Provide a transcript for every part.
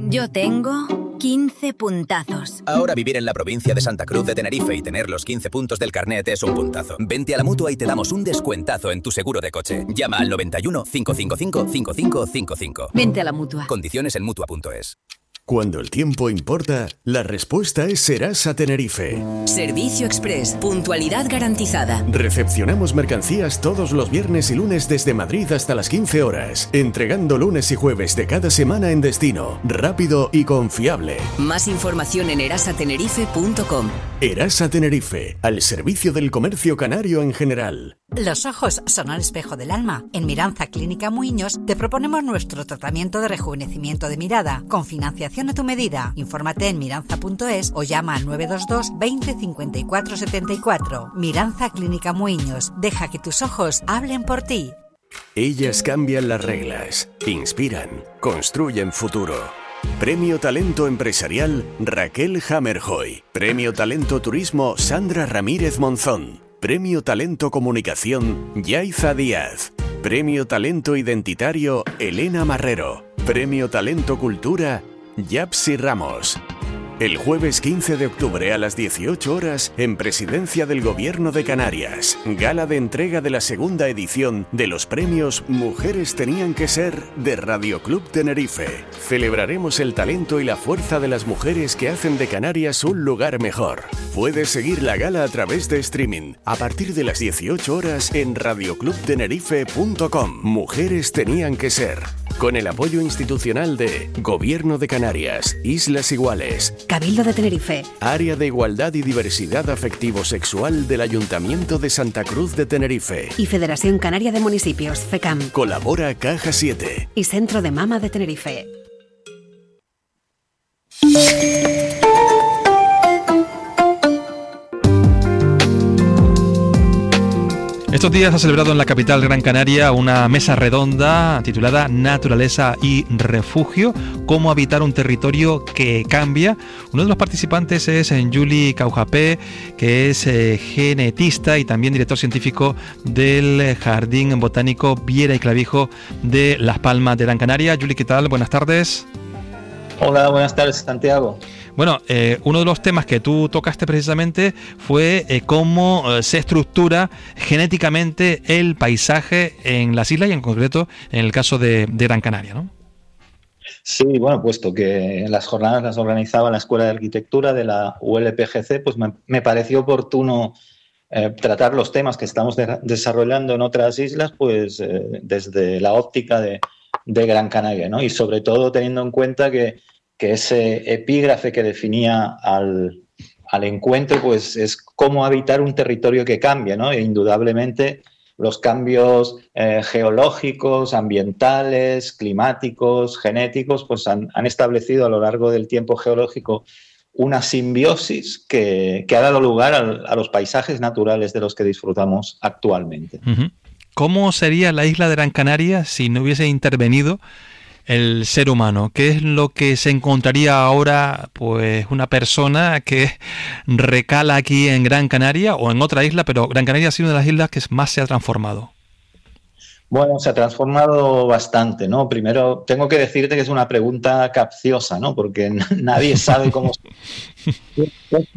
Yo tengo 15 puntazos. Ahora vivir en la provincia de Santa Cruz de Tenerife y tener los 15 puntos del carnet es un puntazo. Vente a la Mutua y te damos un descuentazo en tu seguro de coche. Llama al 91 555 5555. Vente a la Mutua. Condiciones en Mutua.es. Cuando el tiempo importa, la respuesta es Serasa Tenerife. Servicio Express. Puntualidad garantizada. Recepcionamos mercancías todos los viernes y lunes desde Madrid hasta las 15 horas, entregando lunes y jueves de cada semana en destino, rápido y confiable. Más información en erasatenerife.com. Erasa Tenerife, al servicio del comercio canario en general. Los ojos son el espejo del alma. En Miranza Clínica Muiños te proponemos nuestro tratamiento de rejuvenecimiento de mirada, con financiación a tu medida. Infórmate en miranza.es o llama al 922 20 54 74. Miranza Clínica Muiños. Deja que tus ojos hablen por ti. Ellas cambian las reglas, inspiran, construyen futuro. Premio Talento Empresarial Raquel Hammerjoy. Premio Talento Turismo Sandra Ramírez Monzón. Premio Talento Comunicación Yaiza Díaz. Premio Talento Identitario Elena Marrero. Premio Talento Cultura Yapsi Ramos. El jueves 15 de octubre a las 18 horas en Presidencia del Gobierno de Canarias, gala de entrega de la segunda edición de los premios Mujeres Tenían que Ser de Radio Club Tenerife. Celebraremos el talento y la fuerza de las mujeres que hacen de Canarias un lugar mejor. Puedes seguir la gala a través de streaming a partir de las 18 horas en radioclubtenerife.com. Mujeres Tenían que Ser. Con el apoyo institucional de Gobierno de Canarias, Islas Iguales, Cabildo de Tenerife, Área de Igualdad y Diversidad Afectivo-Sexual del Ayuntamiento de Santa Cruz de Tenerife y Federación Canaria de Municipios, FECAM. Colabora Caja 7 y Centro de Mama de Tenerife. Estos días ha celebrado en la capital Gran Canaria una mesa redonda titulada Naturaleza y Refugio, cómo habitar un territorio que cambia. Uno de los participantes es Juli Caujapé, que es genetista y también director científico del Jardín Botánico Viera y Clavijo de Las Palmas de Gran Canaria. Juli, ¿qué tal? Buenas tardes. Hola, buenas tardes, Santiago. Bueno, uno de los temas que tú tocaste precisamente fue cómo se estructura genéticamente el paisaje en las islas y en concreto en el caso de Gran Canaria, ¿no? Sí, bueno, puesto que las jornadas las organizaba la Escuela de Arquitectura de la ULPGC, pues me pareció oportuno tratar los temas que estamos desarrollando en otras islas, pues desde la óptica de Gran Canaria, ¿no? Y sobre todo teniendo en cuenta que ese epígrafe que definía al encuentro, pues es cómo habitar un territorio que cambia, ¿no? E indudablemente los cambios geológicos, ambientales, climáticos, genéticos, pues han establecido a lo largo del tiempo geológico una simbiosis que ha dado lugar a los paisajes naturales de los que disfrutamos actualmente. Uh-huh. ¿Cómo sería la isla de Gran Canaria si no hubiese intervenido el ser humano? ¿Qué es lo que se encontraría ahora, pues, una persona que recala aquí en Gran Canaria o en otra isla, pero Gran Canaria ha sido una de las islas que más se ha transformado? Bueno, se ha transformado bastante, ¿no? Primero, tengo que decirte que es una pregunta capciosa, ¿no? Porque nadie sabe cómo si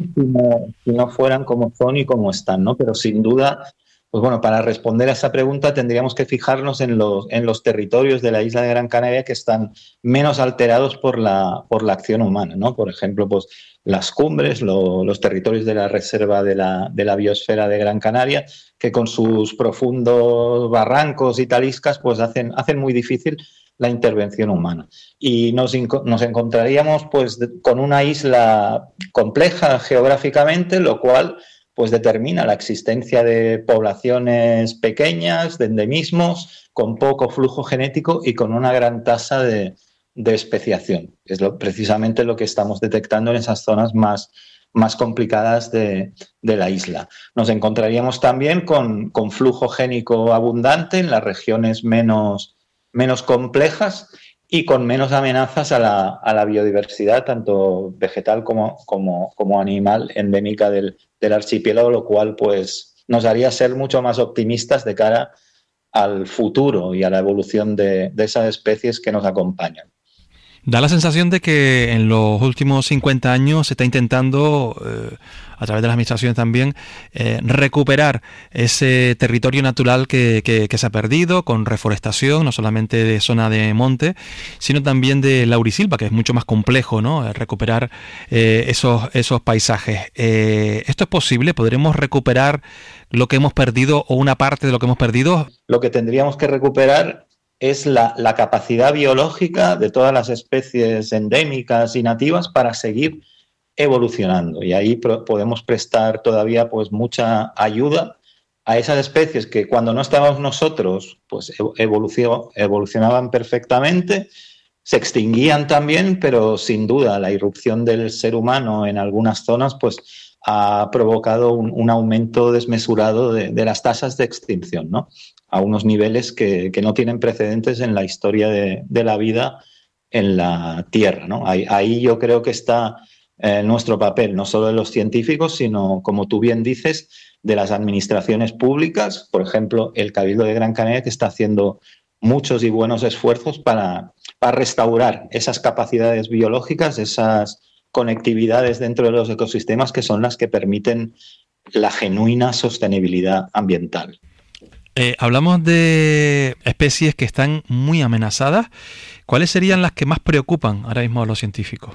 no fueran como son y cómo están, ¿no? Pero sin duda, pues bueno, para responder a esa pregunta tendríamos que fijarnos en los territorios de la isla de Gran Canaria que están menos alterados por la acción humana, ¿no? Por ejemplo, pues las cumbres, los territorios de la reserva de la biosfera de Gran Canaria, que con sus profundos barrancos y taliscas pues hacen muy difícil la intervención humana. Y nos encontraríamos pues con una isla compleja geográficamente, lo cual pues determina la existencia de poblaciones pequeñas, de endemismos, con poco flujo genético y con una gran tasa de especiación. Es precisamente lo que estamos detectando en esas zonas más complicadas de la isla. Nos encontraríamos también con flujo génico abundante en las regiones menos complejas y con menos amenazas a la biodiversidad, tanto vegetal como animal endémica del archipiélago, lo cual pues nos haría ser mucho más optimistas de cara al futuro y a la evolución de esas especies que nos acompañan. Da la sensación de que en los últimos 50 años se está intentando, a través de las administraciones también, recuperar ese territorio natural que se ha perdido con reforestación, no solamente de zona de monte, sino también de laurisilva, que es mucho más complejo, ¿no? Recuperar esos paisajes. ¿Esto es posible? ¿Podremos recuperar lo que hemos perdido o una parte de lo que hemos perdido? Lo que tendríamos que recuperar es la capacidad biológica de todas las especies endémicas y nativas para seguir evolucionando. Y ahí podemos prestar todavía pues mucha ayuda a esas especies que cuando no estábamos nosotros pues evolucionaban perfectamente, se extinguían también, pero sin duda la irrupción del ser humano en algunas zonas pues ha provocado un aumento desmesurado de las tasas de extinción, ¿no? A unos niveles que no tienen precedentes en la historia de la vida en la Tierra, ¿no? Ahí yo creo que está nuestro papel, no solo de los científicos, sino, como tú bien dices, de las administraciones públicas, por ejemplo, el Cabildo de Gran Canaria, que está haciendo muchos y buenos esfuerzos para restaurar esas capacidades biológicas, esas conectividades dentro de los ecosistemas que son las que permiten la genuina sostenibilidad ambiental. Hablamos de especies que están muy amenazadas. ¿Cuáles serían las que más preocupan ahora mismo a los científicos?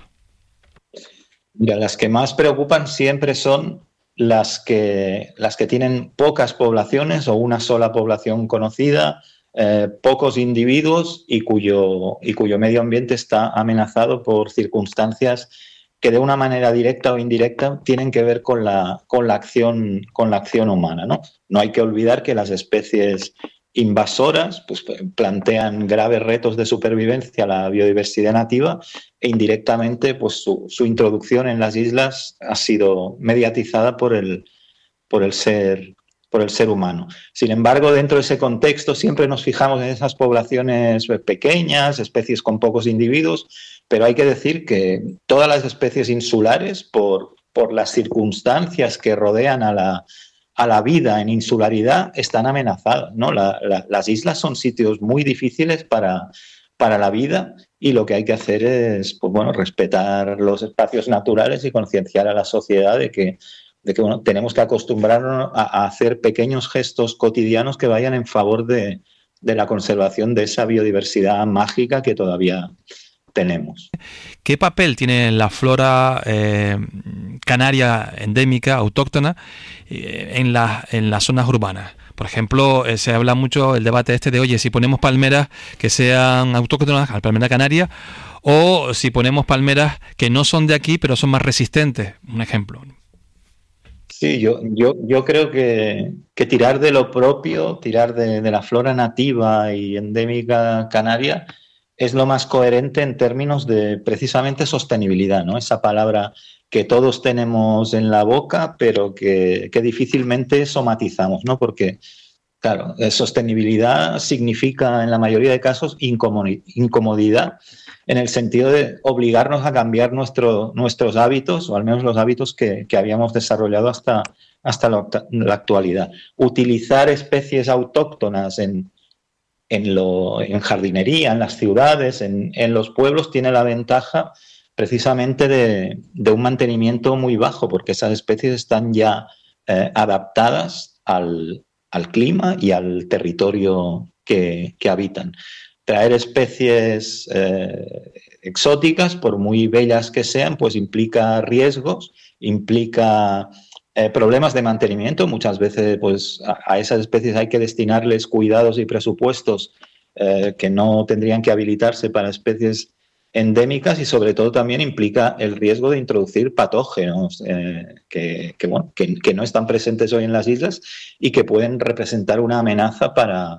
Mira, las que más preocupan siempre son las que tienen pocas poblaciones o una sola población conocida, pocos individuos y cuyo medio ambiente está amenazado por circunstancias que de una manera directa o indirecta tienen que ver con la acción humana, ¿no? No hay que olvidar que las especies invasoras pues, plantean graves retos de supervivencia a la biodiversidad nativa e indirectamente pues, su introducción en las islas ha sido mediatizada por el ser humano. Sin embargo, dentro de ese contexto siempre nos fijamos en esas poblaciones pequeñas, especies con pocos individuos, pero hay que decir que todas las especies insulares, por las circunstancias que rodean a la vida en insularidad, están amenazadas, ¿no? Las islas son sitios muy difíciles para la vida y lo que hay que hacer es pues, bueno, respetar los espacios naturales y concienciar a la sociedad de que bueno, tenemos que acostumbrarnos a hacer pequeños gestos cotidianos que vayan en favor de la conservación de esa biodiversidad mágica que todavía tenemos. ¿Qué papel tiene la flora canaria endémica, autóctona, en las zonas urbanas? Por ejemplo, se habla mucho el debate de, oye, si ponemos palmeras que sean autóctonas, la palmera canaria, o si ponemos palmeras que no son de aquí, pero son más resistentes. Un ejemplo. Sí, yo creo que tirar de lo propio, tirar de la flora nativa y endémica canaria es lo más coherente en términos de precisamente sostenibilidad, ¿no? Esa palabra que todos tenemos en la boca, pero que difícilmente somatizamos, ¿no? Porque, claro, sostenibilidad significa en la mayoría de casos incomodidad en el sentido de obligarnos a cambiar nuestros hábitos, o al menos los hábitos que habíamos desarrollado hasta la actualidad. Utilizar especies autóctonas en jardinería, en las ciudades, en los pueblos, tiene la ventaja precisamente de un mantenimiento muy bajo, porque esas especies están ya adaptadas al clima y al territorio que habitan. Traer especies exóticas, por muy bellas que sean, pues implica riesgos, implica problemas de mantenimiento. Muchas veces pues, a esas especies hay que destinarles cuidados y presupuestos que no tendrían que habilitarse para especies endémicas, y sobre todo también implica el riesgo de introducir patógenos que no están presentes hoy en las islas y que pueden representar una amenaza para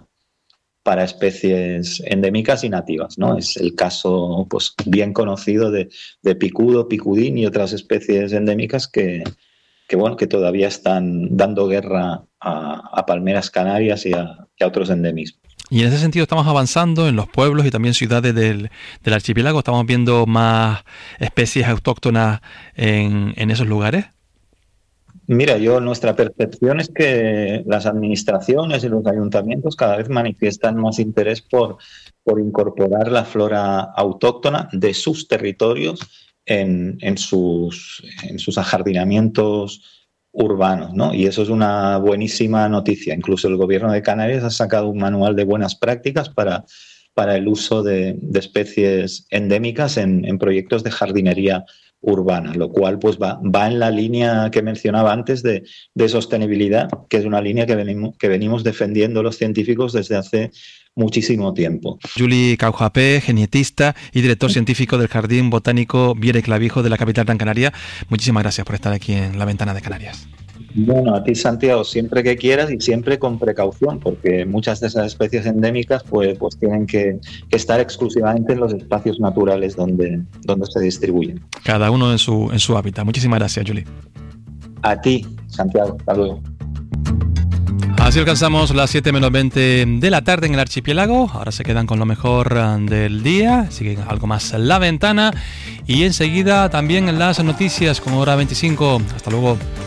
especies endémicas y nativas, ¿no? Es el caso pues, bien conocido de picudo, picudín y otras especies endémicas que todavía están dando guerra a palmeras canarias y a otros endemismos. Y en ese sentido estamos avanzando en los pueblos y también ciudades del archipiélago. ¿Estamos viendo más especies autóctonas en esos lugares? Mira, nuestra percepción es que las administraciones y los ayuntamientos cada vez manifiestan más interés por incorporar la flora autóctona de sus territorios en sus ajardinamientos urbanos, ¿no? Y eso es una buenísima noticia. Incluso el Gobierno de Canarias ha sacado un manual de buenas prácticas para el uso de especies endémicas en proyectos de jardinería urbana, lo cual pues va en la línea que mencionaba antes de sostenibilidad, que es una línea que venimos defendiendo los científicos desde hace muchísimo tiempo. Juli Caujapé, genietista y director científico del Jardín Botánico Viera y Clavijo de la capital Gran Canaria. Muchísimas gracias por estar aquí en La Ventana de Canarias. Bueno, a ti, Santiago, siempre que quieras y siempre con precaución, porque muchas de esas especies endémicas pues tienen que estar exclusivamente en los espacios naturales donde se distribuyen. Cada uno en su hábitat. Muchísimas gracias, Juli. A ti, Santiago. Hasta luego. Así alcanzamos las 7 menos 20 de la tarde en el archipiélago. Ahora se quedan con lo mejor del día. Siguen algo más en La Ventana. Y enseguida también en las noticias con Hora 25. Hasta luego.